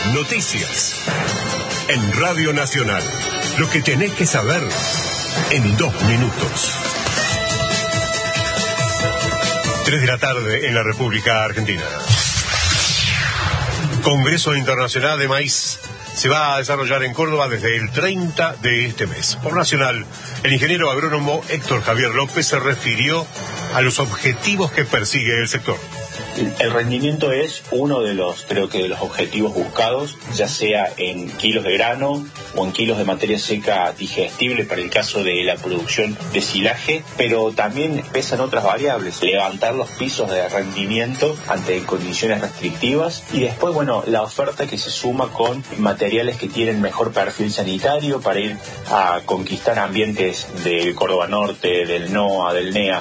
Noticias. En Radio Nacional. Lo que tenés que saber en 2 minutos. 3 de la tarde en la República Argentina. Congreso Internacional de Maíz se va a desarrollar en Córdoba desde el 30 de este mes. Por Nacional, el ingeniero agrónomo Héctor Javier López se refirió a los objetivos que persigue el sector. El rendimiento es uno de los, creo que de los objetivos buscados, ya sea en kilos de grano o en kilos de materia seca digestible para el caso de la producción de silaje, pero también pesan otras variables, levantar los pisos de rendimiento ante condiciones restrictivas y después, la oferta que se suma con materiales que tienen mejor perfil sanitario para ir a conquistar ambientes de Córdoba Norte, del NOA, del NEA.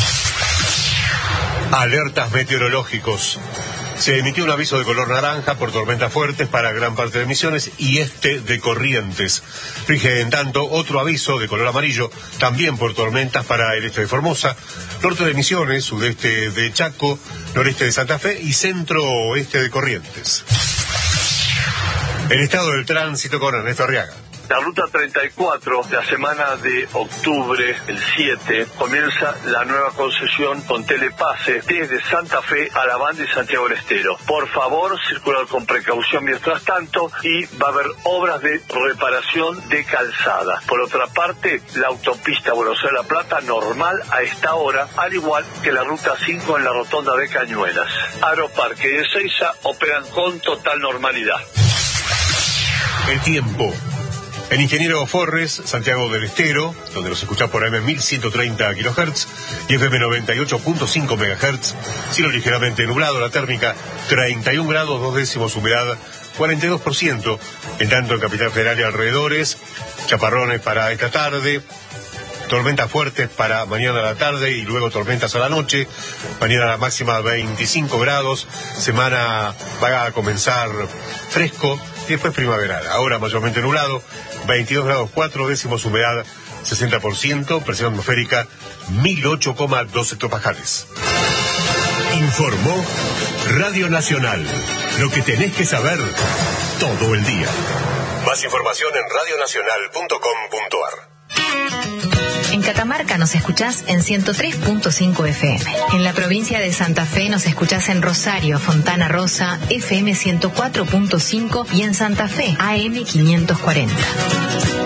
Alertas meteorológicos. Se emitió un aviso de color naranja por tormentas fuertes para gran parte de Misiones y de Corrientes. Rige en tanto otro aviso de color amarillo, también por tormentas para el este de Formosa, norte de Misiones, sudeste de Chaco, noreste de Santa Fe y centro-oeste de Corrientes. El estado del tránsito con Ernesto Arriaga. La ruta 34, la semana de octubre, el 7, comienza la nueva concesión con telepase desde Santa Fe a La Banda y Santiago del Estero. Por favor, circular con precaución mientras tanto y va a haber obras de reparación de calzada. Por otra parte, la autopista Buenos Aires-La Plata normal a esta hora, al igual que la ruta 5 en la rotonda de Cañuelas. Aeroparque y Ezeiza operan con total normalidad. El tiempo. El ingeniero Forres, Santiago del Estero, donde nos escucha por AM 1130 kHz y FM 98.5 MHz, cielo ligeramente nublado, la térmica 31 grados, 2 décimos, humedad 42%, en tanto en Capital Federal y alrededores, chaparrones para esta tarde, tormentas fuertes para mañana a la tarde y luego tormentas a la noche, mañana la máxima 25 grados, semana va a comenzar fresco y después primaveral, ahora mayormente nublado, 22 grados 4 décimos, humedad 60%, presión atmosférica 1008,12 hectopascales. Informó Radio Nacional. Lo que tenés que saber todo el día. Más información en radionacional.com.ar. En Catamarca nos escuchás en 103.5 FM. En la provincia de Santa Fe nos escuchás en Rosario, Fontana Rosa, FM 104.5 y en Santa Fe, AM 540.